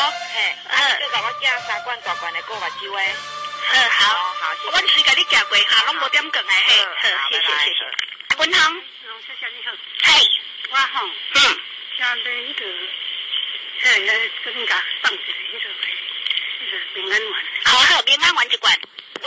就甲我寄3罐大罐的锅目酒诶。 好， 好， 我随甲你寄过，哈，拢无点讲诶，嘿，好，谢谢。文芳， 谢谢你好。 嘿， 我吼，请买迄个，跟人家放一个迄个平安丸。 好，平安丸一罐。